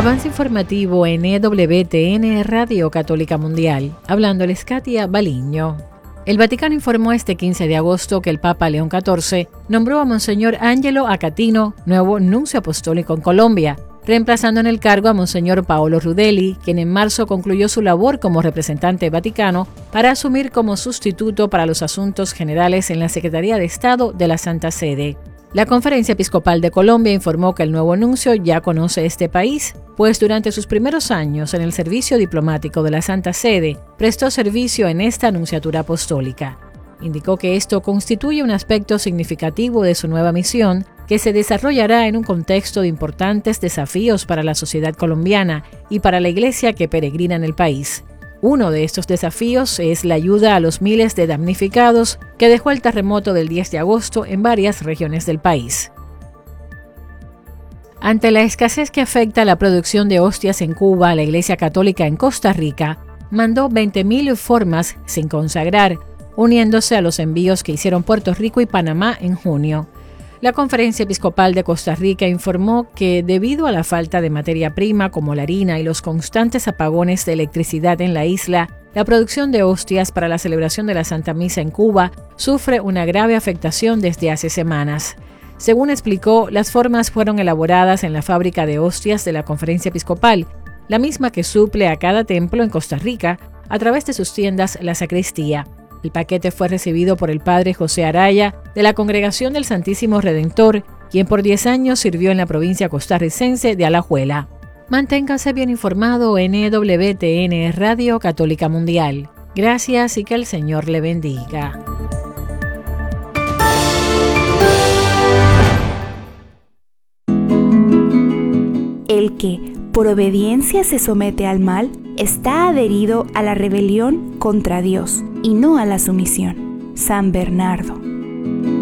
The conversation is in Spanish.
Avance informativo en EWTN Radio Católica Mundial. Hablándoles Katia Baliño. El Vaticano informó este 15 de agosto que el Papa León XIV nombró a Monseñor Angelo Acatino nuevo nuncio apostólico en Colombia, reemplazando en el cargo a Monseñor Paolo Rudelli, quien en marzo concluyó su labor como representante vaticano para asumir como sustituto para los asuntos generales en la Secretaría de Estado de la Santa Sede. La Conferencia Episcopal de Colombia informó que el nuevo nuncio ya conoce este país, pues durante sus primeros años en el servicio diplomático de la Santa Sede, prestó servicio en esta nunciatura apostólica. Indicó que esto constituye un aspecto significativo de su nueva misión, que se desarrollará en un contexto de importantes desafíos para la sociedad colombiana y para la Iglesia que peregrina en el país. Uno de estos desafíos es la ayuda a los miles de damnificados que dejó el terremoto del 10 de agosto en varias regiones del país. Ante la escasez que afecta la producción de hostias en Cuba, la Iglesia Católica en Costa Rica mandó 20.000 formas sin consagrar, uniéndose a los envíos que hicieron Puerto Rico y Panamá en junio. La Conferencia Episcopal de Costa Rica informó que, debido a la falta de materia prima como la harina y los constantes apagones de electricidad en la isla, la producción de hostias para la celebración de la Santa Misa en Cuba sufre una grave afectación desde hace semanas. Según explicó, las formas fueron elaboradas en la fábrica de hostias de la Conferencia Episcopal, la misma que suple a cada templo en Costa Rica a través de sus tiendas La Sacristía. El paquete fue recibido por el padre José Araya, de la Congregación del Santísimo Redentor, quien por 10 años sirvió en la provincia costarricense de Alajuela. Manténgase bien informado en EWTN Radio Católica Mundial. Gracias y que el Señor le bendiga. El que, por obediencia, se somete al mal, está adherido a la rebelión contra Dios y no a la sumisión. San Bernardo.